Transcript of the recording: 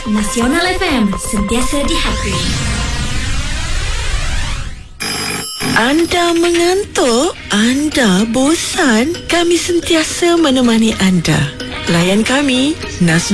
Nasional FM, sentiasa di hati. Anda mengantuk? Anda bosan? Kami sentiasa menemani anda. Layan kami, Nas